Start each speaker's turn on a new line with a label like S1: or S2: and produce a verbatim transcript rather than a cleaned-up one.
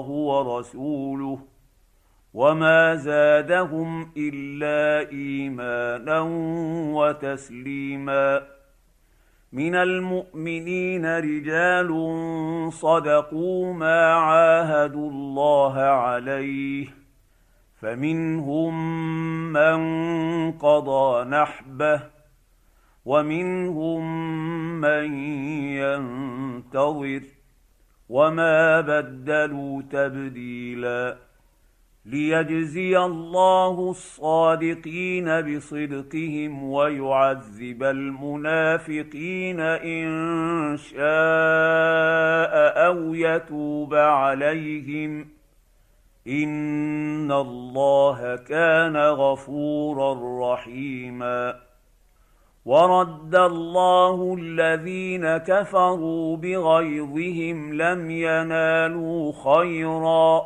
S1: الله ورسوله وما زادهم إلا إيمانا وتسليما. من المؤمنين رجال صدقوا ما عاهدوا الله عليه فمنهم من قضى نحبه ومنهم من ينتظر وما بدلوا تبديلا، ليجزي الله الصادقين بصدقهم ويعذب المنافقين إن شاء أو يتوب عليهم، إن الله كان غفورا رحيما. ورد الله الذين كفروا بغيظهم لم ينالوا خيرا